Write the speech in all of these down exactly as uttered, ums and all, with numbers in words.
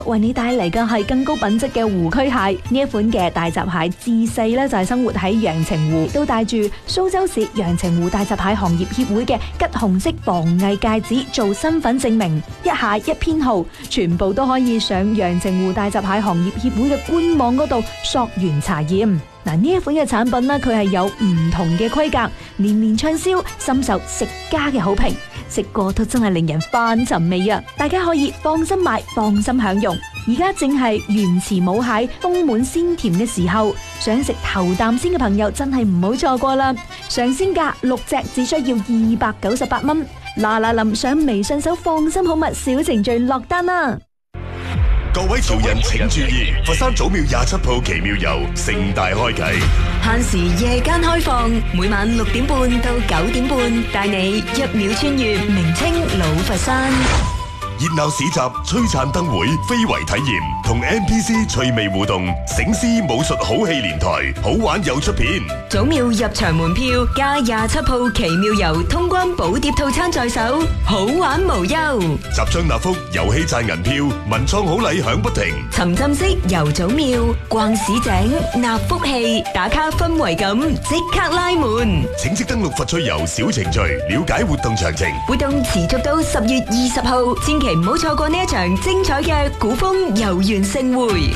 為你帶嚟嘅係更高品質嘅湖區蟹。呢一款嘅大閘蟹自細咧就係生活喺陽澄湖，都帶住蘇州市陽澄湖大閘蟹行業協會嘅橘紅色防偽戒指做身份證明，一蟹一編號，全部都可以上陽澄湖大閘蟹行業協會嘅官網嗰度溯源查驗。嗱，呢一款嘅產品呢，佢係有唔同嘅規格，年年暢銷，深受食家嘅好評，食過都真係令人翻尋味啊！大家可以放心買，放心享用。而家正係原池母蟹豐滿鮮甜嘅時候，想食頭啖先嘅朋友真係唔好錯過啦！上鮮價六隻只需要二百九十八蚊，嗱嗱臨上微信搜放心好物小程序落單啦！ 各位潮人請注意，佛山祖廟廿七鋪奇妙遊盛大開啟， 限時夜間開放，每晚六點半到九點半，帶你一秒穿越明清老佛山。 熱鬧市集、璀璨燈會、非遺體驗同 N P C 趣味互動，醒獅武術好戲連台，好玩又出片。 祖廟入場門票加廿七鋪奇妙遊通關寶碟套餐在手，好玩無憂。 集章納福，遊戲賺銀票，文創好禮響不停。 沉浸式遊祖廟，逛市井納福氣，打卡氛圍感，即刻拉門。 請即登錄佛趣遊小程序，了解活動詳情。 活動持續到十月二十號，千祈唔好錯過呢一場精彩嘅古風遊園盛會。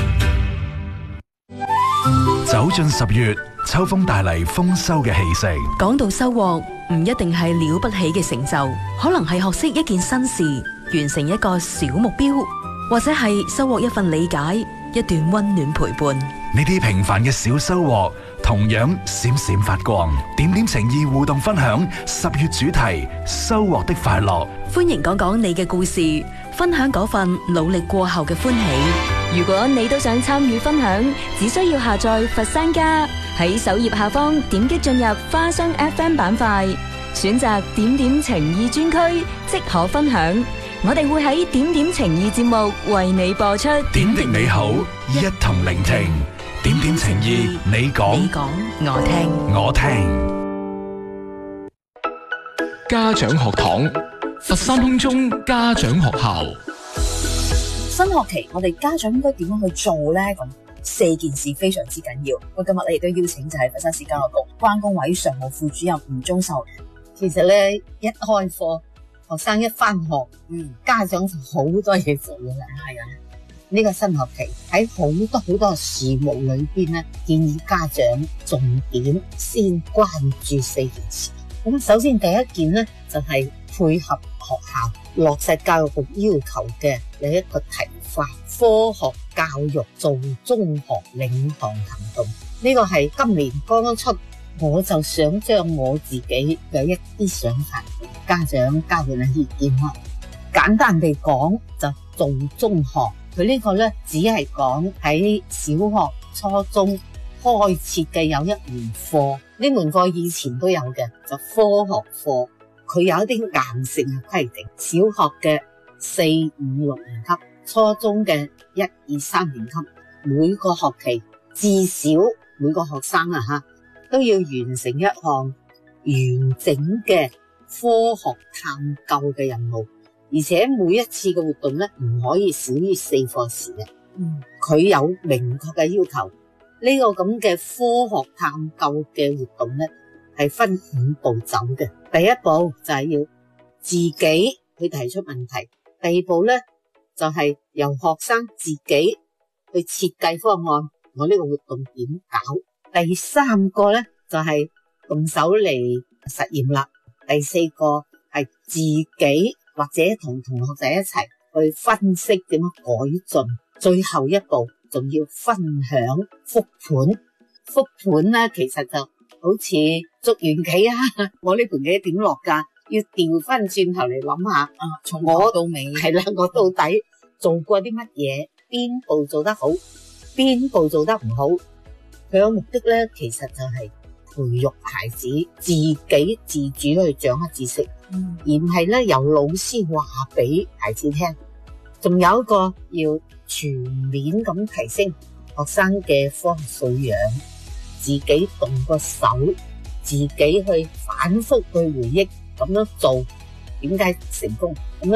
走進十月，秋風帶嚟豐收嘅氣息。 講到收穫，唔一定係了不起嘅成就，可能係學識一件新事，完成一個小目標，或者係收穫一份理解，一段溫暖陪伴。 呢啲平凡嘅小收穫，同樣閃閃發光。點點情意互動分享十月主題：收穫的快樂。 歡迎講講你嘅故事，分享嗰份努力過後嘅歡喜。 如果你都想參與分享，只需要下載佛山家，喺首頁下方點擊進入花生 F M 板塊，選擇點點情意專區，即可分享。我哋會喺點點情意節目為你播出。 點滴美好，一同聆聽。點點情意，你講， 你講，我聽， 我聽。 家長學堂，佛山空中家長學校。 新學期我哋家長應該點樣去做呢？咁四件事非常之緊要。我今日咧亦都邀請就係佛山市教育局關工委常務副主任吳忠秀。其實咧一開課，學生一翻學，嗯，家長就好多嘢做嘅啦。係啊，呢個新學期喺好多好多事務裏邊咧，建議家長重點先關注四件事。咁首先第一件咧就係、是、配合學校落實教育局要求嘅另一個提法，科學教育做中學領航行動。呢、這個係今年剛剛出，我就想將我自己有一啲想法，家長交換下意見咯。簡單地講，就做中學，佢呢個咧只係講喺小學、初中開設嘅有一門課，呢門課以前都有嘅，就科學課。佢有一啲硬性嘅規定，小學嘅四五六年級，初中嘅一二三年級，每個學期至少每個學生啊吓都要完成一項完整嘅科學探究嘅任務，而且每一次嘅活動咧唔可以少於四課時嘅。嗯，佢有明確嘅要求，呢、這個咁嘅科學探究嘅活動咧係分五步走嘅。第一步就係要自己去提出問題，第二步咧就係、是、由學生自己去設計方案，我呢個活動點搞。第三個咧就係、是、動手嚟實驗啦。第四個係自己或者同同學仔一齊去分析點樣改進。最後一步仲要分享復盤。復盤咧其實就好似捉完棋啊，我呢盤棋點落㗎？要調翻轉頭嚟諗下，啊，從我到尾係啦，我到底做過啲乜嘢？邊步做得好，邊步做得唔好？佢嘅目的咧，其實就係培育孩子自己自主去掌握知識，嗯、而唔係咧由老師話俾孩子聽。仲有一個要全面咁提升學生嘅科學素養。自己動個手，自己去反覆去回憶，咁樣做點解成功？咁樣